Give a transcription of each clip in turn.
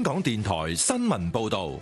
港電台新聞報道。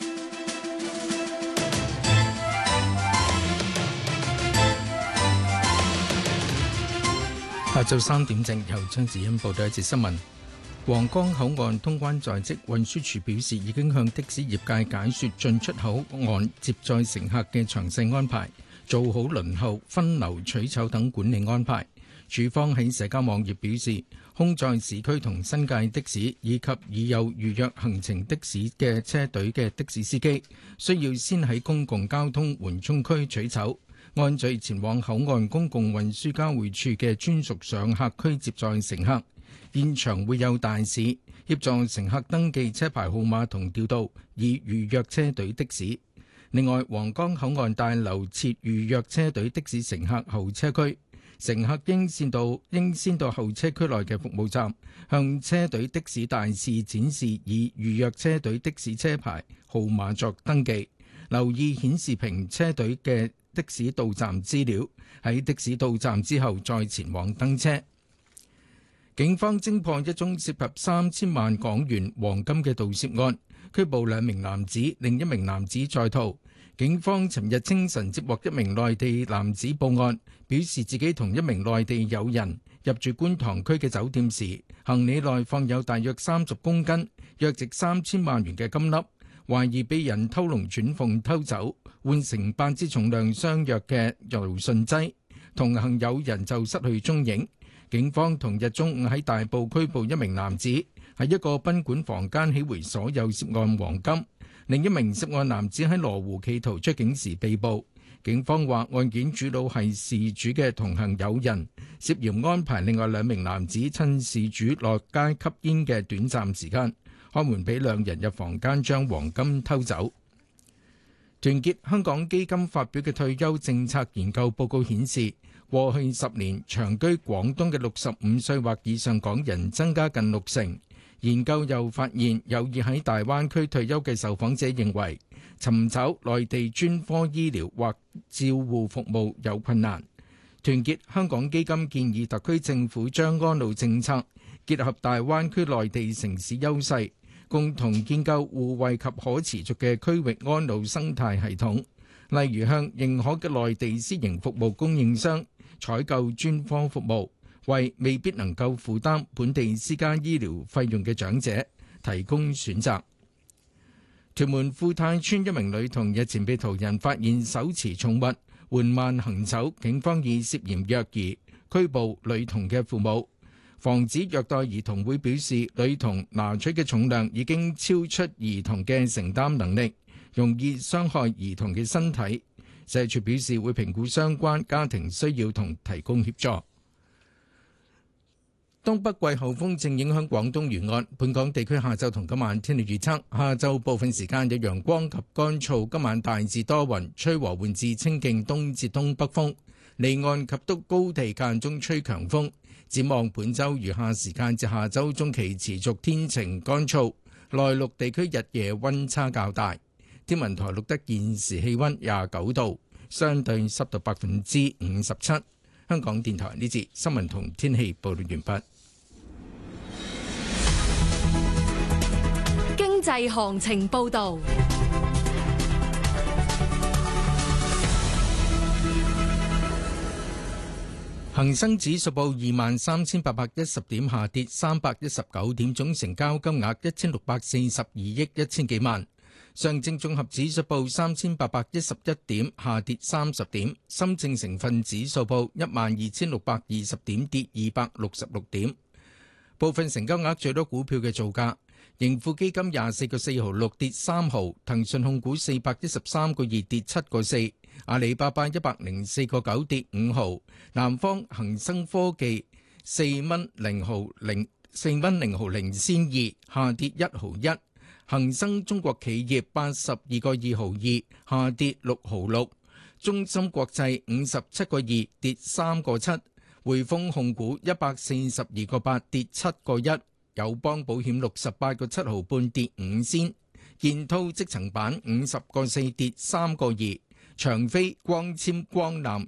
下晝3點正，由張子欣報道一節新聞。皇崗口岸通關在即，運輸署表示已經向的士業界解說進出口岸接載乘客嘅詳細安排，做好輪候、分流、取籌等管理安排。署方喺社交網頁表示，空載市區同新界的士以及已有預約行程的士嘅車隊嘅的士司機，需要先喺公共交通緩衝區取籌，按序前往口岸公共運輸交匯處嘅專屬上客區接載乘客。現場會有大使協助乘客登記車牌號碼同調度以預約車隊的士。另外，皇崗口岸大樓設預約車隊的士乘客候車區，乘客應先到候車區內嘅服務站，向車隊的士大使展示以預約車隊的士車牌號碼作登記，留意顯示屏車隊嘅的士到站資料，喺的士到站之後再前往登車。警方偵破一宗涉及3000萬港元黃金嘅盜竊案，拘捕2名男子，另一名男子在逃。警方尋日清晨接獲一名內地男子報案，表示自己同一名內地友人入住觀塘區嘅酒店時，行李內放有大約30公斤，約值3000萬元嘅金粒，懷疑被人偷龍轉鳳偷走，換成8支重量相若嘅柔順劑，同行友人就失去蹤影。警方同日中午喺大埔拘捕一名男子，喺一個賓館房間起回所有涉案黃金。另一名涉案男子喺羅湖企圖出境時被捕。警方話案件主腦係事主嘅同行友人，涉嫌安排另外2名男子趁事主落街吸煙嘅短暫時間，開門俾2人入房間將黃金偷走。團結香港基金發表嘅退休政策研究報告顯示，過去10年長居廣東嘅65歲或以上港人增加近60%。研究又發現，有意喺大灣區退休嘅受訪者認為，尋找內地專科醫療或照護服務有困難。團結香港基金建議特區政府將安老政策結合大灣區內地城市優勢，共同建構互惠及可持續嘅區域安老生態系統，例如向認可嘅內地私營服務供應商採購專科服務，為未必能夠負擔本地私家醫療費用嘅長者提供選擇。屯門富泰村一名女童日前被途人發現手持重物緩慢行走，警方以涉嫌虐兒拘捕女童嘅父母。防止虐待兒童會表示，女童拿取嘅重量已經超出兒童嘅承擔能力，容易傷害兒童嘅身體。社署表示會評估相關家庭需要同提供協助。東北季候風正影響廣東沿岸，本港地區下晝同今晚天氣預測：下晝部分時間有陽光及乾燥，今晚大致多雲，吹和緩至清勁東至東北風，離岸及高地間中吹強風。展望本週餘下時間至下週中期持續天晴乾燥，內陸地區日夜溫差較大。天文台錄得現時氣溫29度，相對濕度57%。香港電台呢節新聞同天氣報道完畢。 經濟行情報道。 恒生指數報23,810點，下跌319點，總成交金額1642億1000幾萬。上證綜合指數報3811點，下跌30點。深證成分指數報12620點，跌266點。部分成交額最多股票嘅造價：盈富基金24個4毫6跌3毫，騰訊控股413個2跌7個4，阿里巴巴104個9跌5毫，南方恒生科技4蚊0毫0仙2下跌1毫1，恒生中國企業82個2毫2下跌6毫6，中芯國際57個2跌3個7，匯豐控股142個8跌7個1，友邦保險68個7毫半跌5仙，建滔積層板50個4跌3個2，長飛光纖光纜